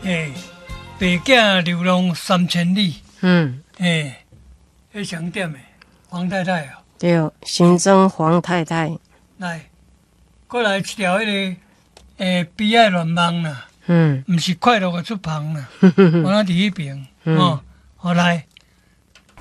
白囝流浪3000里，迄上点的黄太太哦， 对，新增黄太太， 来，过来一条迄个悲哀乱梦啦，毋是快乐的出旁啦，我那伫迄边哦，好来。